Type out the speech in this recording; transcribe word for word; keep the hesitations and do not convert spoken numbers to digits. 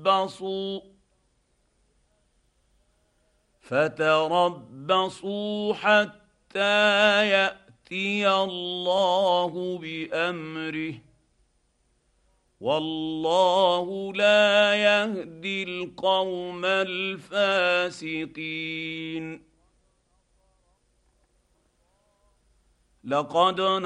فتربصوا فتربصوا حتى ياتي الله بامره والله لا يهدي القوم الفاسقين. لقد